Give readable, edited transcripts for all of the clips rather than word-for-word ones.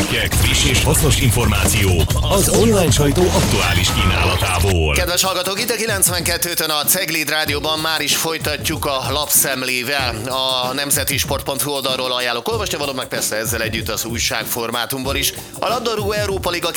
hírclikkek, friss és hasznos információ az online sajtó aktuális kínálatából. Kedves hallgatók, itt a 92-tön a Cegléd Rádióban már is folytatjuk a lapszemlével. A nemzetisport.hu oldalról ajánlok olvasni való, meg persze ezzel együtt az újságformátumból is. A labdarúgó Európa Liga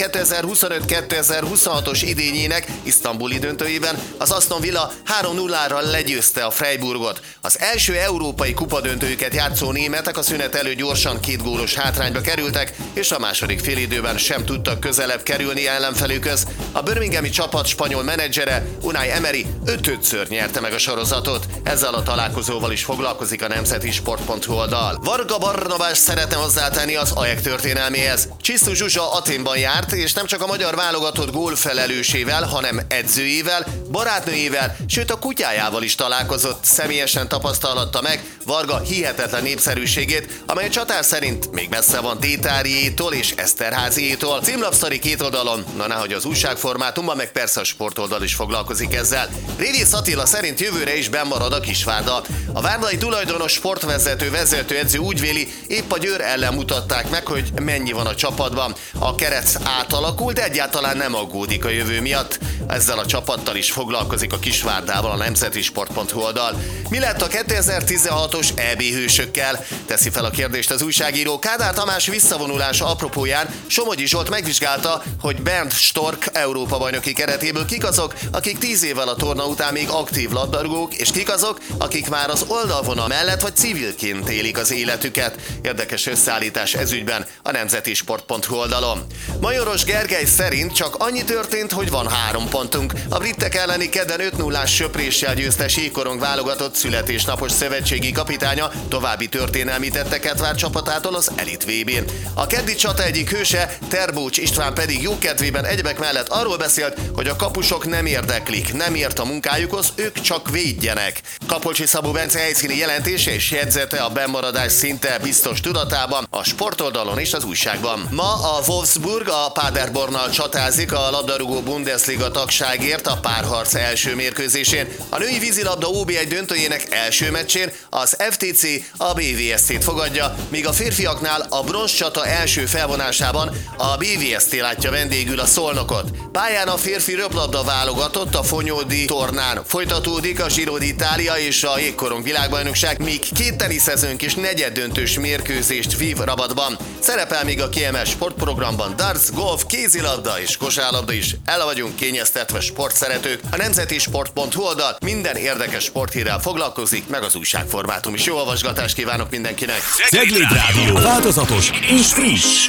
2025-2026-os idényének isztambuli döntőjében az Aston Villa 3-0-ra legyőzte a Freiburgot. Az első európai kupadöntőjüket játszó németek a szünet előtt gyorsan 2 gólos hátrányba kerültek, és a második félidőben sem tudtak közelebb kerülni ellenfelükhöz. A birminghami csapat spanyol menedzsere Unai Emery 5-ször nyerte meg a sorozatot. Ezzel a találkozóval is foglalkozik a nemzetisport.hu oldal. Varga Barnabás szeretne hozzátenni az AEK történelméhez. Csisztus Zsuzsa Athénban járt, és nem csak a magyar válogatott gólfelelősével, hanem edzőjével, barátnőjével, sőt a kutyájával is találkozott. Személyesen tapasztalhatta meg Varga hihetetlen népszerűségét, amely a csatár szerint még messze van Détáriétól és Eszterháziétól. Címlapsztori két oldalon, na nehogy az újságformátumban, meg persze a sportoldal is foglalkozik ezzel. Révész Attila szerint jövőre is bennmarad a Kisvárda. A várdai tulajdonos vezetőedző úgy véli, épp a Győr ellen mutatták meg, hogy mennyi van a csapatban. A keret átalakul, de egyáltalán nem aggódik a jövő miatt. Ezzel a csapattal is foglalkozik a Kisvárdával a nemzetisport.hu oldal. Mi lett a 2016-os EB hősökkel? Teszi fel a kérdést az újságíró. Kádár Tamás visszavonulása apropóján Somogyi Zsolt megvizsgálta, hogy Bernd Stork Európa-bajnoki keretéből kik azok, akik 10 évvel a torna után még aktív labdarúgók, és kik azok, akik már az oldalvonal mellett vagy civilként élik az életüket. Érdekes összeállítás ezügyben a nemzetisport.hu oldalon. Majoros Gergely szerint csak annyi történt, hogy van 3 pontunk. A britek elleni kedden 5-0-ás söpréssel győzte síkorong válogatott születésnapos szövetségi kapitánya, további történelmi tetteket vár csapatától az Elit VB-n. A keddi csata egyik hőse, Terbócs István pedig jókedvében egyebek mellett arról beszélt, hogy a kapusok nem érdeklik, nem ért a munkájukhoz, ők csak védjenek. Kapolcsi Szabó Bence helyszíni jelentése és jegyzete a bennmaradás szinte biztos tudatában, a sportoldalon és az újságban. Ma a Wolfsburg a Paderbornnal csatázik a labdarúgó Bundesliga tagságért a párharc első mérkőzésén. A női vízilabda OB1 döntőjének első meccsén az FTC a BVSC-t fogadja, míg a férfiaknál a bronzcsata első felvonásában a BVSC látja vendégül a Szolnokot. Pályán a férfi röplabda válogatott a Fonyódi tornán. Folytatódik a Giro d'Italia és a jégkorong világbajnokság, míg 2 teniszezőnk és negyeddöntős mérkőzést vív Rabatban. Szerepel még a kiemelt sportprogramban darts, golf, kézilabda és kosárlabda is. El vagyunk kényeztetve sportszeretők. A nemzetisport.hu oldal minden érdekes sporthírrel foglalkozik, meg az újságformátum is. Jó olvasgatást kívánok mindenkinek! Cegléd Rádió, változatos és friss.